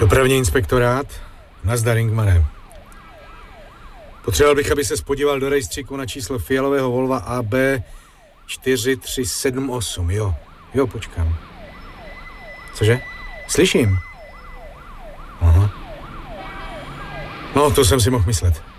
Dopravní inspektorát, nazdar Ingmare. Potřeboval bych, aby se podíval do rejstříku na číslo fialového Volva AB 4378, jo, počkám. Cože? Slyším. Aha. No, to jsem si mohl myslet.